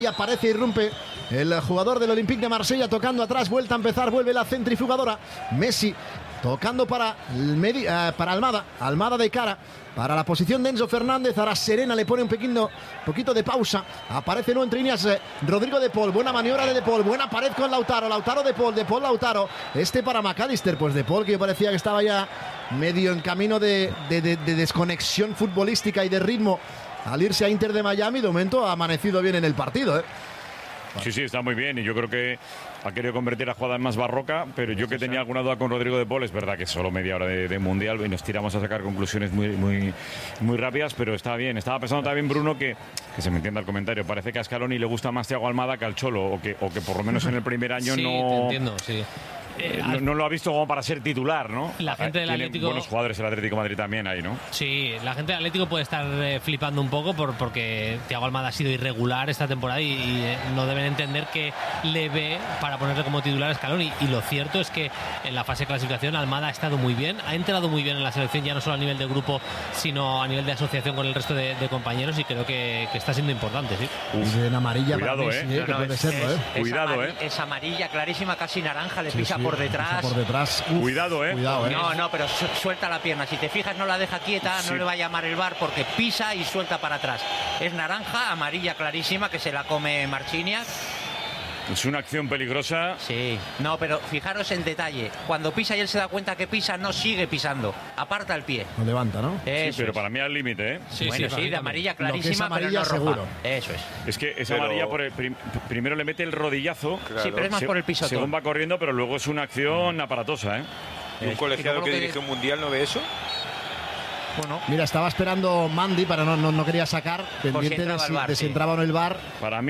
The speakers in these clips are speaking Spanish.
Y aparece y irrumpe el jugador del Olympique de Marsella tocando atrás, vuelta a empezar, vuelve la centrifugadora. Messi tocando para Almada, Almada de cara para la posición de Enzo Fernández. Ahora Serena le pone un poquito de pausa. Aparece no entre líneas Rodrigo de Paul, buena maniobra de Paul, buena pared con Lautaro, Lautaro de Paul, Lautaro. Para McAllister, pues de Paul, que yo parecía que estaba ya medio en camino de desconexión futbolística y de ritmo al irse a Inter de Miami. De momento ha amanecido bien en el partido, ¿eh? Sí, está muy bien y yo creo que ha querido convertir la jugada en más barroca, pero yo que tenía alguna duda con Rodrigo de Paul, es verdad que solo media hora de Mundial y nos tiramos a sacar conclusiones muy rápidas, pero está bien. Estaba pensando también, Bruno, que se me entienda el comentario, parece que a Scaloni le gusta más Thiago Almada que al Cholo, o que por lo menos en el primer año sí, no... te entiendo, sí. No lo ha visto como para ser titular, ¿no? La gente del Tiene Atlético... buenos jugadores el Atlético de Madrid también ahí, ¿no? Sí, la gente del Atlético puede estar flipando un poco porque Thiago Almada ha sido irregular esta temporada y no deben entender que le ve para ponerle como titular a Scaloni. Y lo cierto es que en la fase de clasificación Almada ha estado muy bien, ha entrado muy bien en la selección, ya no solo a nivel de grupo, sino a nivel de asociación con el resto de compañeros, y creo que está siendo importante, sí. En amarilla. Cuidado, que puede serlo, Cuidado, es amarilla clarísima, casi naranja, le pisa por detrás. Cuidado, Cuidado, No, pero suelta la pierna. Si te fijas, no la deja quieta, no le va a llamar el VAR porque pisa y suelta para atrás. Es naranja, amarilla clarísima, que se la come Marchiniak. Es una acción peligrosa. Sí, no, pero fijaros en detalle. Cuando pisa y él se da cuenta que pisa, no sigue pisando. Aparta el pie. Lo levanta, ¿no? Sí, pero para mí al límite, ¿eh? Sí, de amarilla clarísima, amarilla, pero no roja. seguro. Eso es. Es que esa amarilla primero le mete el rodillazo. Claro. Sí, pero es más por el pisotón. Según va corriendo, pero luego es una acción aparatosa, ¿eh? ¿Y un colegiado que dirige un mundial no ve eso? Bueno. Mira, estaba esperando Mandy, para no quería sacar, pendiente de si entraba o no el VAR. Para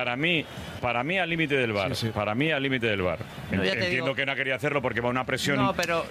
mí al límite del VAR. Sí. Para mí al límite del VAR. No, entiendo que no quería hacerlo porque va una presión. No, pero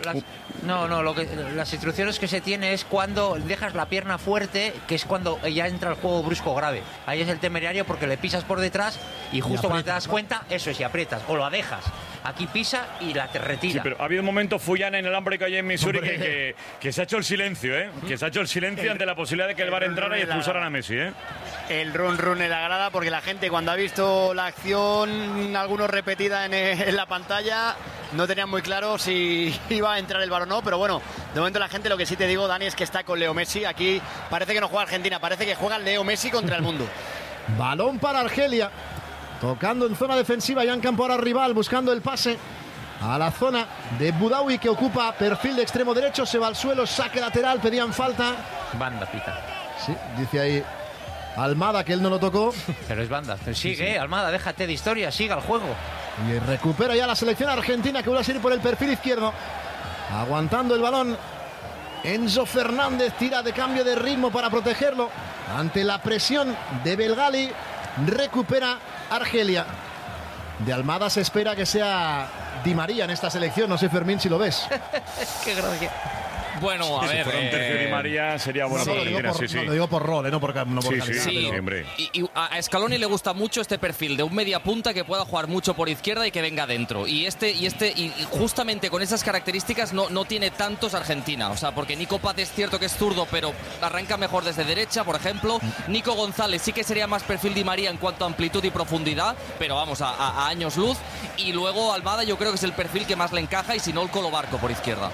las instrucciones que se tiene es cuando dejas la pierna fuerte, que es cuando ya entra el juego brusco grave. Ahí es el temerario porque le pisas por detrás y justo cuando te das cuenta, eso es, y aprietas o lo dejas. Aquí pisa y la te retira. Sí, pero ha habido un momento Fullana en el Alambric allí en Missouri que se ha hecho el silencio, ¿eh? Que se ha hecho el silencio ante la posibilidad de que el VAR entrara y expulsaran a Messi, ¿eh? El run en la grada, porque la gente cuando ha visto la acción, algunos repetida en la pantalla, no tenían muy claro si iba a entrar el VAR o no, pero bueno, de momento la gente, lo que sí te digo, Dani, es que está con Leo Messi. Aquí parece que no juega Argentina, parece que juega Leo Messi contra el mundo. Balón para Argelia, tocando en zona defensiva, ya en campo ahora rival, buscando el pase a la zona de Boudaoui, que ocupa perfil de extremo derecho, se va al suelo, saque lateral, pedían falta. Banda, pita. Sí, dice ahí Almada que él no lo tocó. Pero es banda. Sigue, Almada, déjate de historia, siga el juego. Y recupera ya la selección argentina, que vuelve a salir por el perfil izquierdo, aguantando el balón. Enzo Fernández tira de cambio de ritmo para protegerlo ante la presión de Belgali. Recupera Argelia. De Almada se espera que sea Di María en esta selección. No sé, Fermín, si lo ves. Qué gracia. Bueno, a ver. Si fuera un tercio Di María sería bueno para Argentina, sí. Lo digo por rol, no por calidad. Sí, pero... hombre. Y a Scaloni le gusta mucho este perfil de un media punta que pueda jugar mucho por izquierda y que venga dentro. Y justamente con esas características no tiene tantos Argentina. O sea, porque Nico Paz es cierto que es zurdo, pero arranca mejor desde derecha, por ejemplo. Nico González sí que sería más perfil Di María en cuanto a amplitud y profundidad, pero vamos, a años luz. Y luego Almada yo creo que es el perfil que más le encaja, y si no, el Colo Barco por izquierda.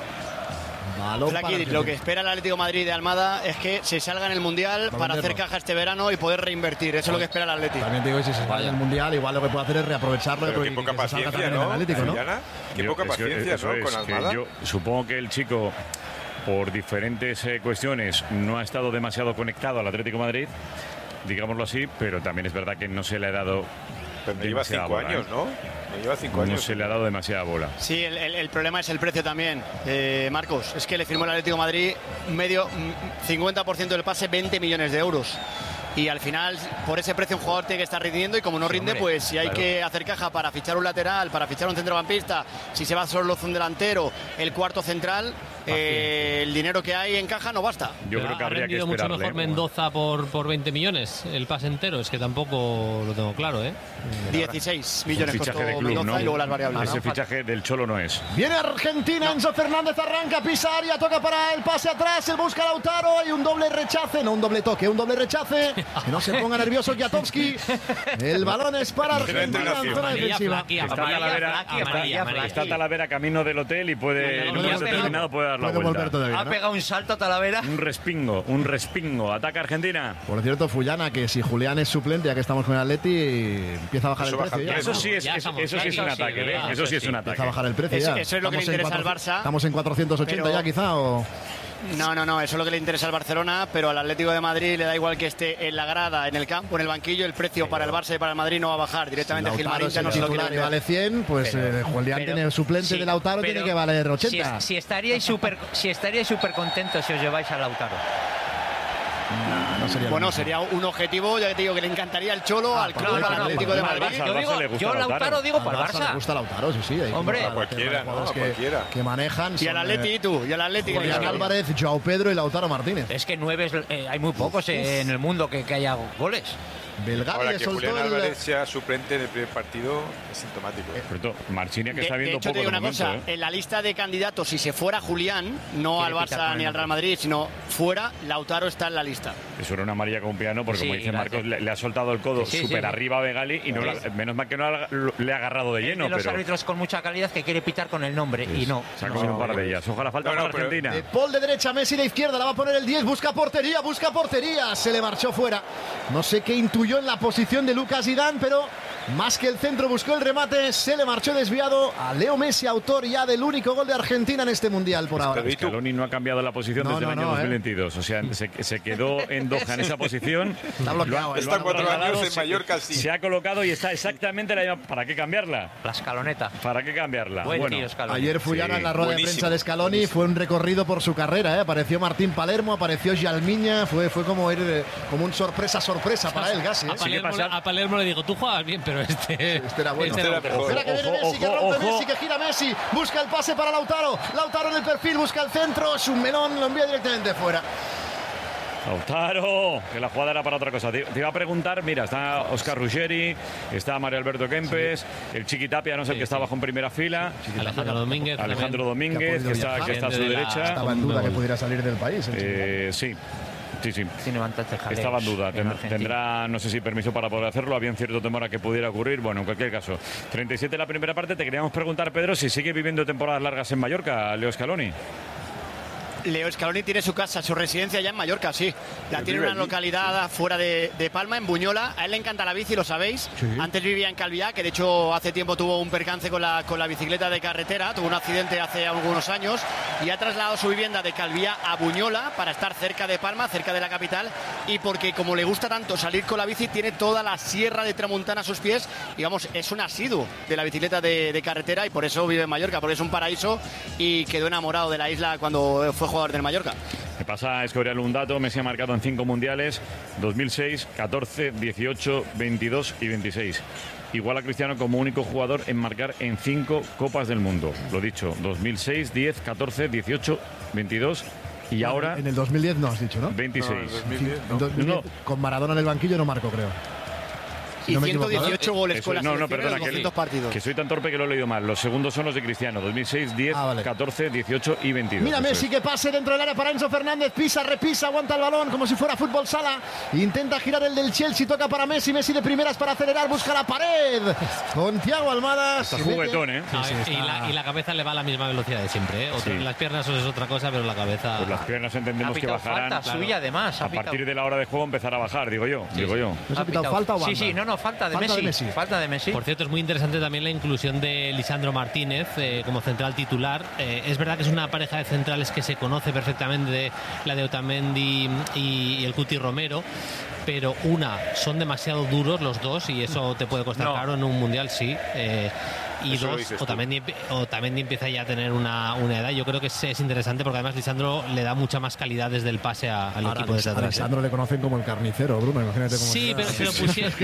Flaqui, lo que espera el Atlético de Madrid de Almada es que se salga en el Mundial para hacer caja este verano y poder reinvertir. Eso es lo que espera el Atlético. También te digo, si se sale en el Mundial, igual lo que puede hacer es reaprovecharlo. Pero qué poca paciencia, ¿no? Qué poca paciencia, ¿no? Con Almada. Yo supongo que el chico, por diferentes cuestiones, no ha estado demasiado conectado al Atlético de Madrid, digámoslo así, pero también es verdad que no se le ha dado... Pero lleva 5 años, ¿no? Lleva 5 años. No se le ha dado demasiada bola. Sí, el problema es el precio también, Marcos. Es que le firmó el Atlético de Madrid 50% del pase, 20 millones de euros. Y al final, por ese precio, un jugador tiene que estar rindiendo, y como no rinde, pues si hay que hacer caja para fichar un lateral, para fichar un centrocampista, si se va solo un delantero, el cuarto central, el dinero que hay en caja no basta. Yo creo que habría que esperarle. Mucho mejor Mendoza por 20 millones, el pase entero, es que tampoco lo tengo claro, 16 millones costó de club, Mendoza, ¿no? y luego las variables. Ese fichaje del Cholo no es. Viene Argentina, Enzo Fernández arranca, pisa área, toca para el pase atrás, él busca a Lautaro, hay un doble rechace, no un doble toque, un doble rechace. Que no se ponga nervioso Kwiatkowski. El balón es para Argentina en zona defensiva. Está Talavera camino del hotel y puede, en un momento determinado puede dar la vuelta. Ha pegado un salto Talavera. Un respingo. Ataca Argentina. Por cierto, Fullana, que si Julián es suplente, ya que estamos con el Atleti, empieza a bajar el precio. Eso sí es un ataque, Eso sí es un ataque. Empieza a bajar el precio ya. Eso es lo que le interesa al Barça. Estamos en 480 ya, quizá, o... No, eso es lo que le interesa al Barcelona, pero al Atlético de Madrid le da igual que esté en la grada, en el campo, en el banquillo, el precio para el Barça y para el Madrid no va a bajar. Directamente Gilmarín ya no se lo quiere. Vale 100, pues Julián tiene el suplente de Lautaro, tiene que valer 80. Si estaríais súper contentos si os lleváis a Lautaro. No sería bueno, sería un objetivo, ya que te digo que le encantaría el Cholo al club, al Atlético de Madrid. Yo Lautaro digo para el Barça. Le gusta Lautaro, sí. Hombre, a cualquiera, que manejan. Y al Atleti, tú, y al Atleti. Julián Álvarez, Joao Pedro y Lautaro Martínez. Es que 9 hay muy pocos en el mundo que haya goles. Ahora que Julián Álvarez sea suplente en el primer partido es sintomático. Marchini, que está viendo de hecho, poco te digo una momento, cosa, en la lista de candidatos, si se fuera Julián, no al Barça ni al Real Madrid, sino fuera, Lautaro está en la lista. Eso era una amarilla con un piano, porque como dice Marcos, le ha soltado el codo súper arriba a Begali y menos mal que no le ha agarrado de lleno. Los árbitros con mucha calidad que quiere pitar con el nombre y no. Se ha comido un par de ellas. Ojalá falta para Argentina. De Paul de derecha, Messi de izquierda, la va a poner el 10, busca portería. Se le marchó fuera. No sé qué intuyó en la posición de Lucas Zidane, pero más que el centro buscó el remate, se le marchó desviado a Leo Messi, autor ya del único gol de Argentina en este Mundial por ahora. Scaloni no ha cambiado la posición desde el año 2022, o sea, se quedó en Doha en esa posición. Está bloqueado. Está 4 años en Mallorca, sí. Se ha colocado y está exactamente la misma. ¿Para qué cambiarla? La escaloneta. ¿Para qué cambiarla? Ayer Fullana en la rueda de prensa de Scaloni fue un recorrido por su carrera, Apareció Martín Palermo, apareció Jalmiña, fue como un sorpresa para él casi. A Palermo le digo, tú juegas bien, pero este era bueno. Espera que viene Messi, que rompe Messi, que gira Messi, busca el pase para Lautaro en el perfil, busca el centro, es un melón, lo envía directamente fuera. Lautaro, que la jugada era para otra cosa. Te iba a preguntar, mira, está Oscar Ruggeri, está Mario Alberto Kempes, el Chiqui Tapia, no sé, el que está bajo en primera fila. Alejandro Domínguez, que está a su derecha. Estaba en duda que pudiera salir del país. Sí. Estaba en duda. Tendrá, no sé si permiso para poder hacerlo. Había un cierto temor a que pudiera ocurrir. Bueno, en cualquier caso, 37 la primera parte. Te queríamos preguntar, Pedro, si sigue viviendo temporadas largas en Mallorca, Leo Scaloni. Leo Scaloni tiene su casa, su residencia ya en Mallorca, sí. La tiene en una localidad fuera de Palma, en Buñola. A él le encanta la bici, lo sabéis. Sí. Antes vivía en Calviá, que de hecho hace tiempo tuvo un percance con la bicicleta de carretera. Tuvo un accidente hace algunos años y ha trasladado su vivienda de Calviá a Buñola para estar cerca de Palma, cerca de la capital. Y porque como le gusta tanto salir con la bici, tiene toda la sierra de Tramuntana a sus pies. Digamos, es un asiduo de la bicicleta de carretera y por eso vive en Mallorca, porque es un paraíso y quedó enamorado de la isla cuando fue jugador del Mallorca. Me pasa a escobriarle un dato. Messi ha marcado en 5 mundiales: 2006, 14, 18, 22 y 26. Igual a Cristiano como único jugador en marcar en 5 Copas del Mundo. Lo dicho, 2006, 10, 14, 18, 22 y ahora... En el 2010 no has dicho, ¿no? 26. No, en 2010, no. En 2010, con Maradona en el banquillo no marcó, creo. Y 118 goles con la selección perdona, en 200 partidos. Que soy tan torpe que lo he leído mal. Los segundos son los de Cristiano: 2006, 10, 14, 18 y 22. Mira Messi que pase dentro del área para Enzo Fernández. Pisa, repisa, aguanta el balón como si fuera fútbol sala. Intenta girar el del Chelsea, toca para Messi. Messi de primeras para acelerar, busca la pared. Con Thiago Almada. Está juguetón, ¿eh? Y la cabeza le va a la misma velocidad de siempre, ¿eh? Las piernas es otra cosa, pero la cabeza... Pues las piernas entendemos que bajarán. Falta suya, además. A partir de la hora de juego empezará a bajar, digo yo. ¿No se ha pitado falta o banda? Sí, no, falta de Messi. Falta de Messi. Por cierto, es muy interesante también la inclusión de Lisandro Martínez como central titular. Es verdad que es una pareja de centrales que se conoce perfectamente, la de Otamendi y el Cuti Romero, pero son demasiado duros los dos y eso te puede costar caro en un mundial, sí. Y eso dos, Otamendi empieza ya a tener una edad. Yo creo que es interesante porque además Lisandro le da mucha más calidad desde el pase al equipo desde atrás. A Lisandro le conocen como el carnicero, Bruno, imagínate cómo. Sí, pero se lo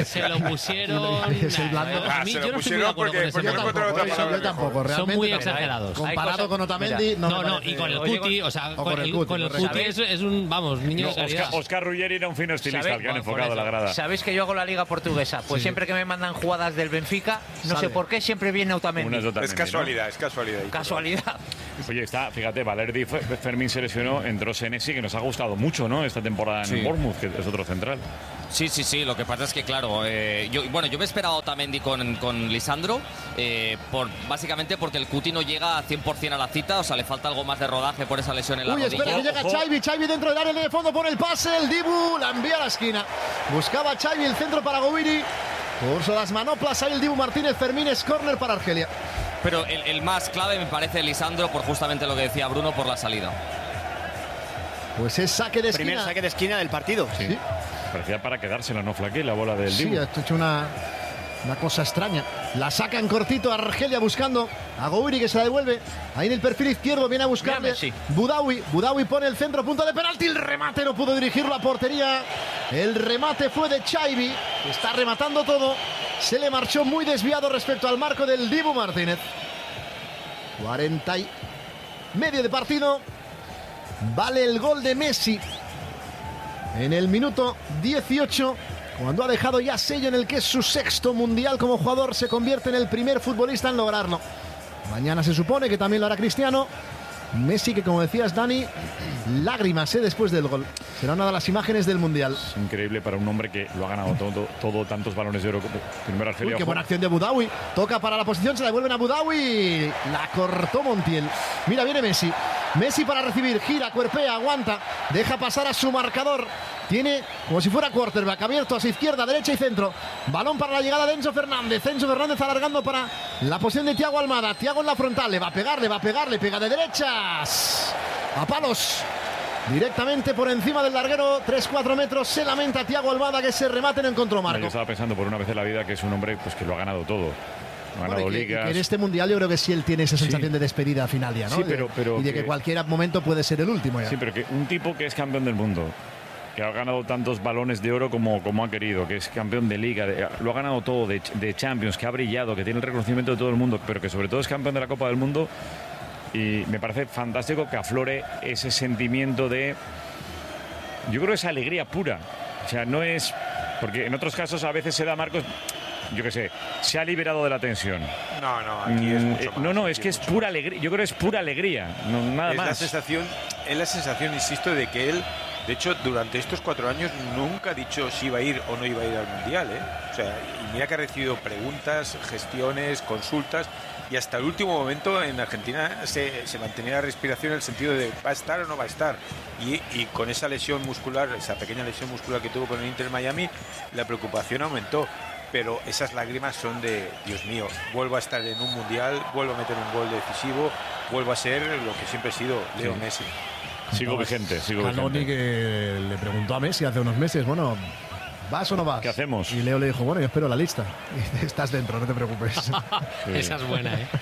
pusieron. Es el blando. A mí yo no estoy muy de acuerdo con eso. Yo tampoco, realmente. Son muy exagerados. Comparado con Otamendi, y con el Cuti, o sea, con el Cuti es un, niño de calidad. Oscar Ruggeri era un fino estilista al que han enfocado la grada. ¿Sabéis que yo hago la liga portuguesa? Pues siempre que me mandan jugadas del Benfica, no sé por qué, siempre viene Otamendi. Es casualidad, es casualidad. Casualidad. Oye, fíjate, Valerdi, Fermín se lesionó, entró Senesi, que nos ha gustado mucho, ¿no? Esta temporada en Bournemouth, que es otro central. Sí. Lo que pasa es que, claro, yo me he esperado a Otamendi con Lisandro, básicamente porque el Cuti no llega 100% a la cita, o sea, le falta algo más de rodaje por esa lesión en la rodilla. Espera, que llega Xavi dentro del área de fondo, pone el pase, el Dibu la envía a la esquina. Buscaba Xavi el centro para Gouiri. Puso las manoplas ahí el Dibu Martínez. Fermín, es córner para Argelia. Pero el más clave me parece Lisandro, por justamente lo que decía Bruno, por la salida. Pues es saque de esquina. Primer saque de esquina del partido. Sí. Parecía para quedársela, ¿no, Flaquí? La bola del Dibu. Sí, ha hecho una cosa extraña. La saca en cortito Argelia buscando a Gouiri, que se la devuelve. Ahí en el perfil izquierdo viene a buscarle Boudaoui. Boudaoui pone el centro, punto de penalti. El remate no pudo dirigirlo a portería. El remate fue de Xavi. Está rematando todo. Se le marchó muy desviado respecto al marco del Dibu Martínez. 40 y medio de partido. Vale el gol de Messi en el minuto 18, cuando ha dejado ya sello en el que es su sexto mundial como jugador. Se convierte en el primer futbolista en lograrlo. Mañana se supone que también lo hará Cristiano. Messi, que como decías, Dani, lágrimas después del gol. Será una de las imágenes del mundial. Es increíble para un hombre que lo ha ganado todo tantos balones de oro. Primero Argelia. Qué buena acción de Boudaoui. Toca para la posición, se la devuelven a Boudaoui. La cortó Montiel. Mira, viene Messi. Messi para recibir, gira, cuerpea, aguanta. Deja pasar a su marcador. Tiene como si fuera quarterback, abierto hacia izquierda, derecha y centro. Balón para la llegada de Enzo Fernández. Enzo Fernández alargando para la posición de Thiago Almada. Thiago en la frontal, le va a pegar, pega de derechas. A palos. Directamente por encima del larguero, 3-4 metros. Se lamenta Thiago Almada, que ese remate no encontró marco. Yo estaba pensando por una vez en la vida que es un hombre pues que lo ha ganado todo. Ha ganado ligas. Que en este mundial yo creo que sí él tiene esa sensación de despedida final ya, ¿no? Sí, pero y de que cualquier momento puede ser el último ya. Sí, pero que un tipo que es campeón del mundo, que ha ganado tantos balones de oro como ha querido, que es campeón de liga, lo ha ganado todo, de Champions, que ha brillado, que tiene el reconocimiento de todo el mundo, pero que sobre todo es campeón de la Copa del Mundo. Y me parece fantástico que aflore ese sentimiento de, yo creo, esa alegría pura. O sea, no es, porque en otros casos a veces se da, Marcos, yo qué sé, se ha liberado de la tensión. No, aquí es mucho más. No, es que es pura alegría. Yo creo que es pura alegría, nada más. Es la sensación, insisto, de que él, de hecho, durante estos 4 años nunca ha dicho si iba a ir o no iba a ir al Mundial, ¿eh? O sea, y mira que ha recibido preguntas, gestiones, consultas, y hasta el último momento en Argentina se mantenía la respiración en el sentido de ¿va a estar o no va a estar? Y con esa lesión muscular, esa pequeña lesión muscular que tuvo con el Inter Miami, la preocupación aumentó. Pero esas lágrimas son de, Dios mío, vuelvo a estar en un mundial, vuelvo a meter un gol decisivo, vuelvo a ser lo que siempre he sido, Leo Messi. Sigo vigente. Scaloni, que le preguntó a Messi hace unos meses, bueno, ¿vas o no vas? ¿Qué hacemos? Y Leo le dijo, bueno, yo espero la lista. Y estás dentro, no te preocupes. Sí. Esa es buena, ¿eh?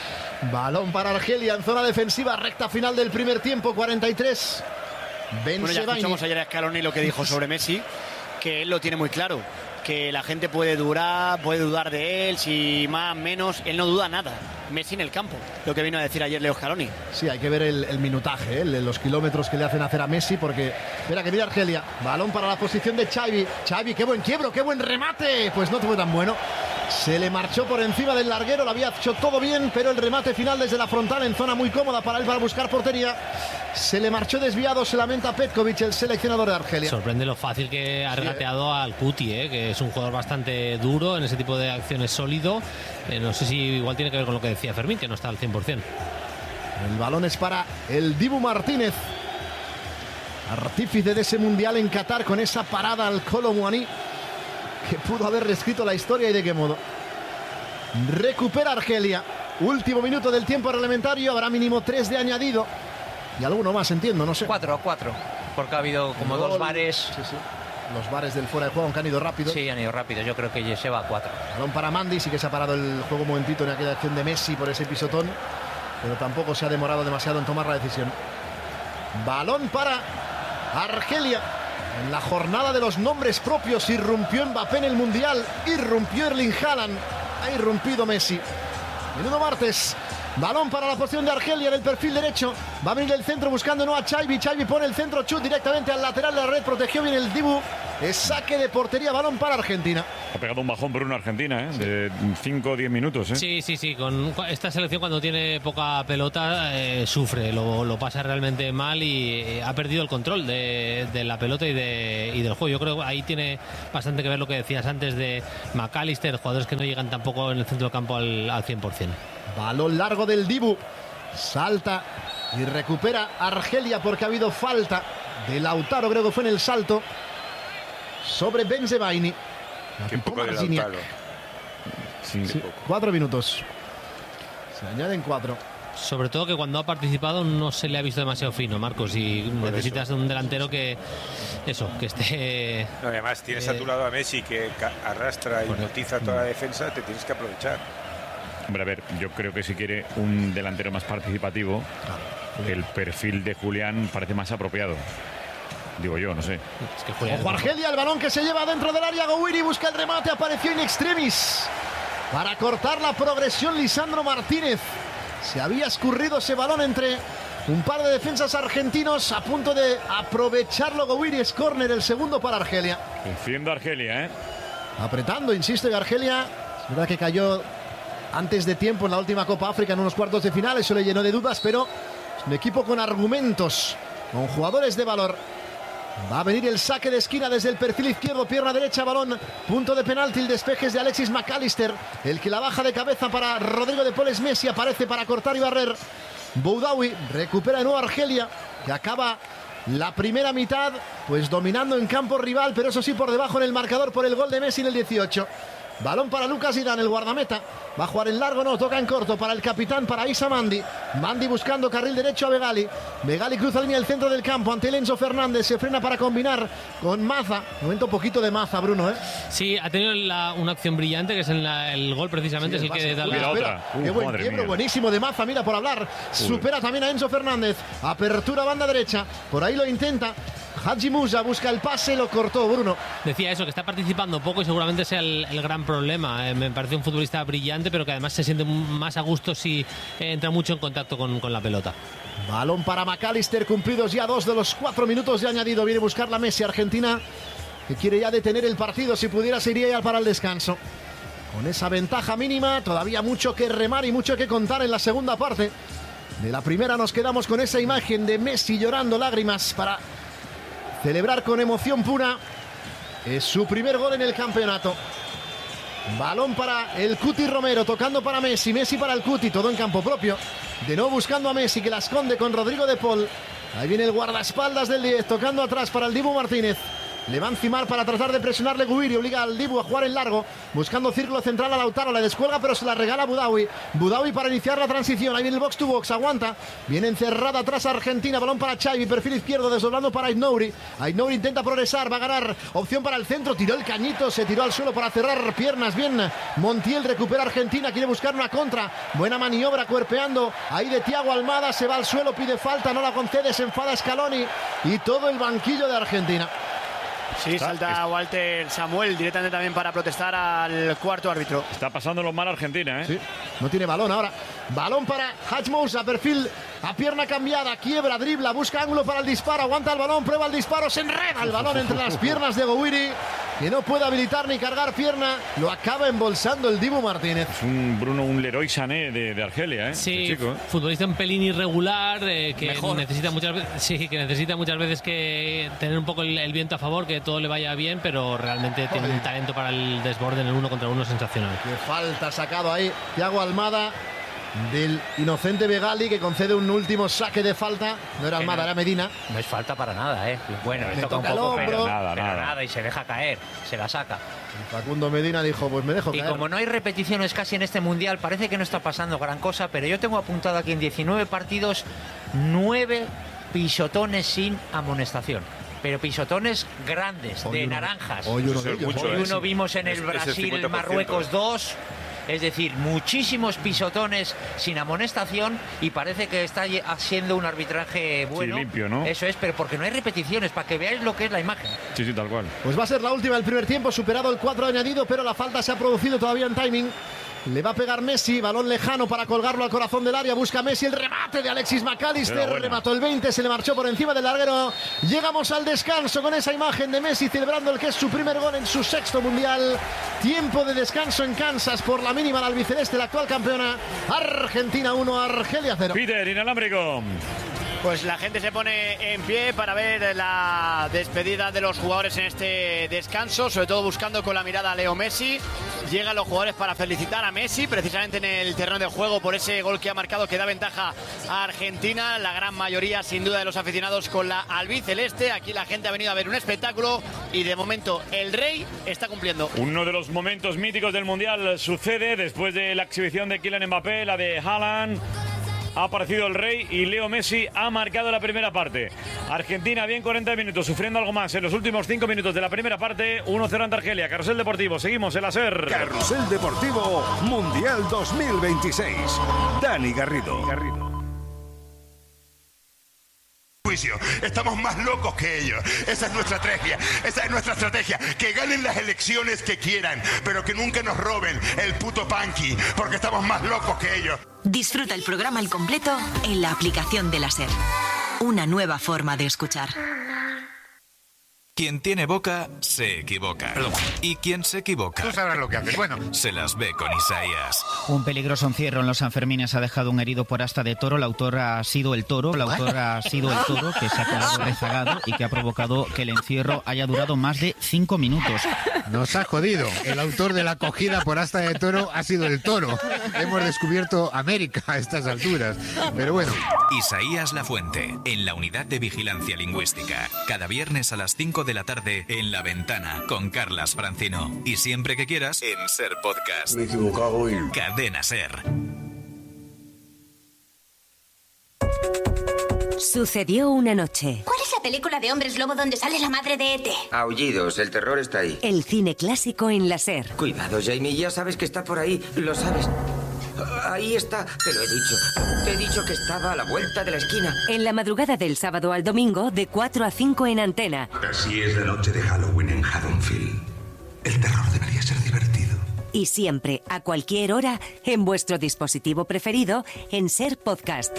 Balón para Argelia en zona defensiva, recta final del primer tiempo, 43. Bueno, ya escuchamos ayer a Scaloni lo que dijo sobre Messi, que él lo tiene muy claro. Que la gente puede dudar de él, si más, menos, él no duda nada. Messi en el campo, lo que vino a decir ayer Leo Scaloni. Sí, hay que ver el minutaje, los kilómetros que le hacen hacer a Messi, porque espera que mira Argelia, balón para la posición de Xavi. Xavi, qué buen quiebro, qué buen remate. Pues no fue tan bueno. Se le marchó por encima del larguero, lo había hecho todo bien, pero el remate final desde la frontal en zona muy cómoda para él para buscar portería. Se le marchó desviado, se lamenta Petkovic, el seleccionador de Argelia. Sorprende lo fácil que ha regateado al Cuti, que es un jugador bastante duro en ese tipo de acciones, sólido. No sé si igual tiene que ver con lo que decía Fermín, que no está al 100%. El balón es para el Dibu Martínez, artífice de ese mundial en Qatar, con esa parada al Kolo Muani, que pudo haber reescrito la historia. ¿Y de qué modo? Recupera Argelia. Último minuto del tiempo reglamentario. Habrá mínimo 3 de añadido. Y alguno más, entiendo, no sé. 4, porque ha habido como 2 bares. Sí. Los bares del fuera de juego han ido rápido. Sí, han ido rápido. Yo creo que se va a 4. Balón para Mandi. Sí que se ha parado el juego un momentito en aquella acción de Messi por ese pisotón, pero tampoco se ha demorado demasiado en tomar la decisión. Balón para Argelia. En la jornada de los nombres propios irrumpió Mbappé en el Mundial, irrumpió Erling Haaland, ha irrumpido Messi. Menudo martes. Balón para la posición de Argelia en el perfil derecho. Va a venir el centro buscando no a Xavi. Xavi pone el centro, chut directamente al lateral de la red. Protegió bien el Dibu. Es saque de portería, balón para Argentina. Ha pegado un bajón Bruno Argentina, de 5 o 10 minutos. Sí. Con esta selección, cuando tiene poca pelota, sufre, lo pasa realmente mal y ha perdido el control de la pelota y del juego. Yo creo que ahí tiene bastante que ver lo que decías antes de McAllister, jugadores que no llegan tampoco en el centro del campo al 100%. Balón largo del Dibu. Salta y recupera Argelia porque ha habido falta de Lautaro, creo que fue en el salto, sobre Benzebaini. Qué poco de Lautaro. Sí, 4 minutos. Se añaden 4. Sobre todo que cuando ha participado no se le ha visto demasiado fino, Marcos, y por necesitas un delantero que esté... No, además tienes a tu lado a Messi que arrastra y hipnotiza toda la defensa, te tienes que aprovechar. Hombre, a ver, yo creo que si quiere un delantero más participativo, el perfil de Julián parece más apropiado. Digo yo, no sé. Es que Julián... Ojo Argelia, el balón que se lleva dentro del área. Gouiri busca el remate, apareció in extremis para cortar la progresión Lisandro Martínez. Se había escurrido ese balón entre un par de defensas argentinos, a punto de aprovecharlo Gouiri. Es córner, el segundo para Argelia. Venciendo Argelia, Apretando, insisto, y Argelia, es verdad que cayó antes de tiempo en la última Copa África en unos cuartos de final, eso le llenó de dudas, pero es un equipo con argumentos, con jugadores de valor. Va a venir el saque de esquina desde el perfil izquierdo, pierna derecha, balón, punto de penalti, el despeje es de Alexis McAllister, el que la baja de cabeza para Rodrigo de Paul. Messi aparece para cortar y barrer. Boudaoui recupera de nuevo Argelia, que acaba la primera mitad pues dominando en campo rival, pero eso sí por debajo en el marcador por el gol de Messi en el 18. Balón para Lucas Irán, el guardameta. Va a jugar en largo, no, toca en corto para el capitán, para Issa Mandi. Mandi buscando carril derecho a Begali. Begali cruza línea del centro del campo ante Enzo Fernández. Se frena para combinar con Maza. Momento poquito de Maza, Bruno, Sí, ha tenido una acción brillante, que es en el gol precisamente. Sí, que da la otra. Qué buen quiebro, buenísimo de Maza, mira, por hablar. Supera también a Enzo Fernández. Apertura banda derecha. Por ahí lo intenta. Hadji Musa busca el pase, lo cortó Bruno. Decía eso, que está participando poco y seguramente sea el gran problema. Me parece un futbolista brillante, pero que además se siente más a gusto si entra mucho en contacto con la pelota. Balón para McAllister, cumplidos ya 2 de los 4 minutos de añadido. Viene a buscar la Messi, Argentina, que quiere ya detener el partido. Si pudiera, se iría ya para el descanso. Con esa ventaja mínima, todavía mucho que remar y mucho que contar en la segunda parte. De la primera nos quedamos con esa imagen de Messi llorando lágrimas para celebrar con emoción pura su primer gol en el campeonato. Balón para el Cuti Romero, tocando para Messi, Messi para el Cuti, todo en campo propio. De nuevo buscando a Messi, que la esconde con Rodrigo de Paul. Ahí viene el guardaespaldas del 10, tocando atrás para el Dibu Martínez. Le va a encimar para tratar de presionarle Gouiri, obliga al Dibu a jugar en largo, buscando círculo central a Lautaro, la descuelga pero se la regala a Boudaoui. Boudaoui para iniciar la transición, ahí viene el box to box, aguanta, viene encerrada atrás Argentina, balón para Xavi, perfil izquierdo, desdoblando para Aït-Nouri. Aït-Nouri intenta progresar, va a ganar, opción para el centro, tiró el cañito, se tiró al suelo para cerrar piernas, bien, Montiel recupera Argentina, quiere buscar una contra, buena maniobra cuerpeando, ahí de Thiago Almada, se va al suelo, pide falta, no la concede, se enfada Scaloni y todo el banquillo de Argentina. Sí, salta Walter Samuel directamente también para protestar al cuarto árbitro. Está pasándolo mal Argentina, Sí, no tiene balón ahora. Balón para Hadji Musa, perfil a pierna cambiada, quiebra, dribla, busca ángulo para el disparo, aguanta el balón, prueba el disparo, se enreda el balón entre las piernas de Gouiri, que no puede habilitar ni cargar pierna, lo acaba embolsando el Dibu Martínez. Es un Leroy Sané de Argelia, Sí, este chico, futbolista un pelín irregular, que Mejor. necesita muchas veces que tener un poco el viento a favor, que todo le vaya bien, pero realmente tiene un talento para el desborde en el 1 contra 1 sensacional. Qué falta sacado ahí Thiago Almada del inocente Begali, que concede un último saque de falta. No era Almada, era Medina. No es falta para nada, Bueno, le Le toca un toca el poco, hombro. pero Nada. nada, y se deja caer, se la saca. Facundo Medina dijo, pues me dejo Y caer. como no hay repeticiones casi en este Mundial, parece que no está pasando gran cosa, pero yo tengo apuntado aquí en 19 partidos 9 pisotones sin amonestación. Pero pisotones grandes, Hoy de uno- naranjas. hoy uno Eso de es ellos, mucho, hoy Hoy sí. uno vimos en el Es el Brasil, 50%. Marruecos 2. Es decir, muchísimos pisotones sin amonestación, y parece que está haciendo un arbitraje bueno. limpio, ¿no? Eso es, pero porque no hay repeticiones, para que veáis lo que es la imagen. Sí, tal cual. Pues va a ser la última del primer tiempo, superado el 4 añadido, pero la falta se ha producido todavía en timing. Le va a pegar Messi, balón lejano para colgarlo al corazón del área. Busca Messi el remate de Alexis McAllister. Remató el 20, se le marchó por encima del larguero. Llegamos al descanso con esa imagen de Messi celebrando el que es su primer gol en su 6º mundial. Tiempo de descanso en Kansas por la mínima la albiceleste, la actual campeona. Argentina 1, Argelia 0. Peter, inalámbrico. Pues la gente se pone en pie para ver la despedida de los jugadores en este descanso, sobre todo buscando con la mirada a Leo Messi. Llegan los jugadores para felicitar a Messi, precisamente en el terreno de juego, por ese gol que ha marcado que da ventaja a Argentina. La gran mayoría, sin duda, de los aficionados con la albiceleste. Aquí la gente ha venido a ver un espectáculo y de momento el Rey está cumpliendo. Uno de los momentos míticos del Mundial sucede después de la exhibición de Kylian Mbappé, la de Haaland. Ha aparecido el Rey y Leo Messi ha marcado la primera parte. Argentina bien 40 minutos, sufriendo algo más en los últimos 5 minutos de la primera parte. 1-0 ante Argelia. Carrusel Deportivo, seguimos en la SER. Carrusel Deportivo Mundial 2026. Dani Garrido. Estamos más locos que ellos. Esa es nuestra estrategia. Que ganen las elecciones que quieran, pero que nunca nos roben el puto punky, porque estamos más locos que ellos. Disfruta el programa al completo en la aplicación de la SER. Una nueva forma de escuchar. Quien tiene boca, se equivoca. Y quien se equivoca... Tú sabrás lo que haces. Bueno. Se las ve con Isaías. Un peligroso encierro en los Sanfermines ha dejado un herido por asta de toro. La autora ha sido el toro. Que se ha quedado rezagado y que ha provocado que el encierro haya durado más de 5 minutos. Nos ha jodido. El autor de la acogida por asta de toro ha sido el toro. Hemos descubierto América a estas alturas. Pero bueno. Isaías Lafuente, en la Unidad de Vigilancia Lingüística. Cada viernes a las 5 de la tarde en La Ventana con Carlas Francino. Y siempre que quieras en SER Podcast. Me he equivocado hoy. Cadena SER. Sucedió una noche. ¿Cuál es la película de hombres lobo donde sale la madre de E.T.? Aullidos, el terror está ahí. El cine clásico en la SER. Cuidado, Jamie, ya sabes que está por ahí, lo sabes. Ahí está, te lo he dicho. Te he dicho que estaba a la vuelta de la esquina. En la madrugada del sábado al domingo, de 4 a 5 en Antena. Así es la noche de Halloween en Haddonfield. El terror debería ser divertido. Y siempre, a cualquier hora, en vuestro dispositivo preferido, en SER Podcast.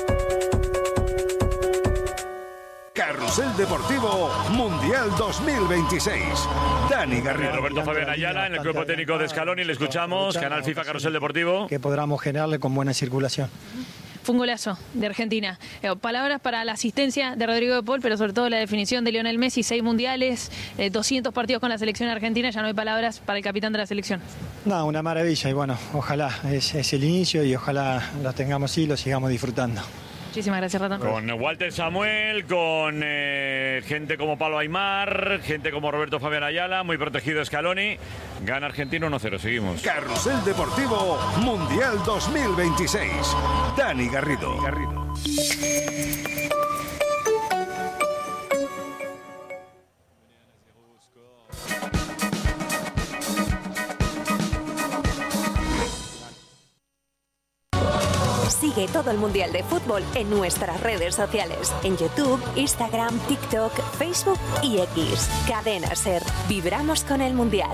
Carrusel Deportivo Mundial 2026. Dani Garrido. Roberto Fabián Ayala en el cuerpo técnico de Scaloni. Le escuchamos. Canal FIFA Carrusel Deportivo. Que podamos generarle con buena circulación. Fue un golazo de Argentina. Palabras para la asistencia de Rodrigo de Paul, pero sobre todo la definición de Lionel Messi. 6 mundiales, 200 partidos con la selección argentina. Ya no hay palabras para el capitán de la selección. No, una maravilla y bueno, ojalá es el inicio y ojalá lo tengamos y lo sigamos disfrutando. Muchísimas gracias, Ratón. Con Walter Samuel, con gente como Pablo Aimar, gente como Roberto Fabián Ayala, muy protegido Scaloni. Gana Argentina 1-0, seguimos. Carrusel Deportivo Mundial 2026. Dani Garrido. Sigue todo el Mundial de Fútbol en nuestras redes sociales. En YouTube, Instagram, TikTok, Facebook y X. Cadena SER. Vibramos con el Mundial.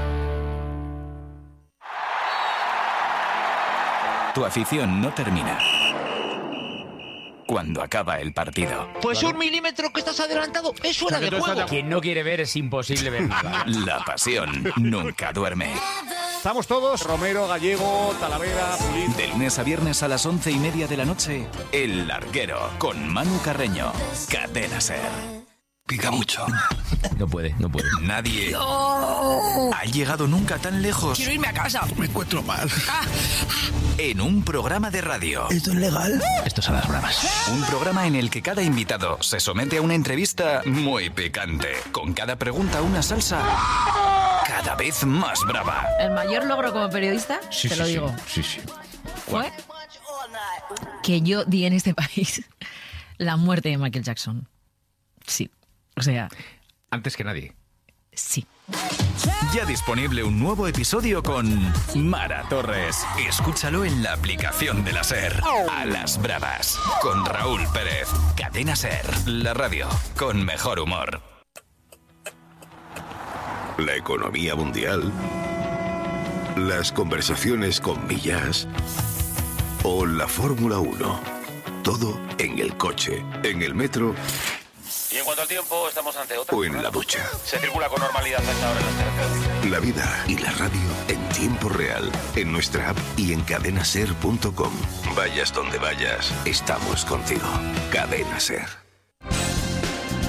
Tu afición no termina cuando acaba el partido. Pues un milímetro que estás adelantado es fuera de juego. Quien no quiere ver es imposible ver nada. La pasión nunca duerme. Estamos todos, Romero, Gallego, Talavera, Pulido. De lunes a viernes a las 11:30 de la noche, El Larguero, con Manu Carreño. Cadena SER. Pica mucho. No puede. Nadie ha llegado nunca tan lejos. Quiero irme a casa. Me encuentro mal. En un programa de radio. ¿Esto es legal? Esto son las bravas. Un programa en el que cada invitado se somete a una entrevista muy picante. Con cada pregunta una salsa cada vez más brava. El mayor logro como periodista, te lo digo. Sí. Fue que yo di en este país la muerte de Michael Jackson. Sí. O sea... Antes que nadie. Sí. Ya disponible un nuevo episodio con Mara Torres. Escúchalo en la aplicación de la SER. A las bravas. Con Raúl Pérez. Cadena SER. La radio con mejor humor. La economía mundial las conversaciones con Millás o la Fórmula 1. Todo en el coche, en el metro. Y en cuanto al tiempo, estamos ante otra. O en la ducha. Se circula con normalidad a esta hora en las terceras. La vida y la radio en tiempo real, en nuestra app y en cadenaser.com. Vayas donde vayas, estamos contigo. Cadena Ser.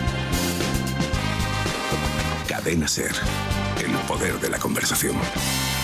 Cadena Ser. El poder de la conversación.